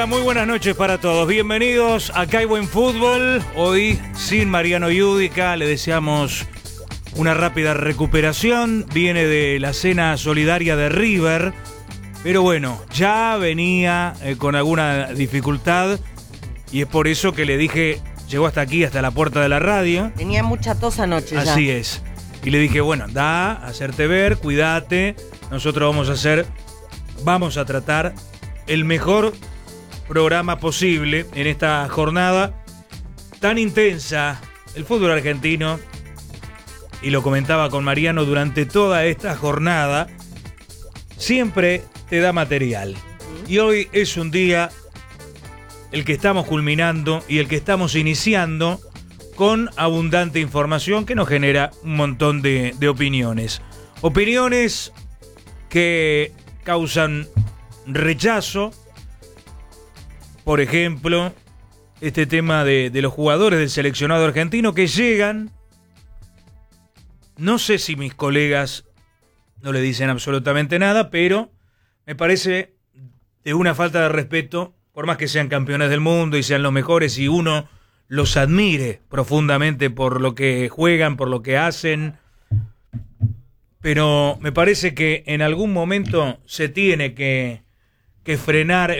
Muy buenas noches para todos, bienvenidos a Acá hay Buen Fútbol. Hoy sin Mariano Yudica, le deseamos una rápida recuperación. Viene de la cena solidaria de River, pero bueno, ya venía con alguna dificultad y es por eso que le dije, llegó hasta aquí, hasta la puerta de la radio. Tenía mucha tos anoche ya. Así es. Y le dije, bueno, anda, hacerte ver, cuídate. Nosotros vamos a tratar el mejor programa posible en esta jornada tan intensa. El fútbol argentino, y lo comentaba con Mariano durante toda esta jornada, siempre te da material. Y hoy es un día el que estamos culminando y el que estamos iniciando con abundante información que nos genera un montón de opiniones. Opiniones que causan rechazo. Por ejemplo, este tema de los jugadores del seleccionado argentino que llegan. No sé si mis colegas no le dicen absolutamente nada, pero me parece de una falta de respeto, por más que sean campeones del mundo y sean los mejores y uno los admire profundamente por lo que juegan, por lo que hacen. Pero me parece que en algún momento se tiene que frenar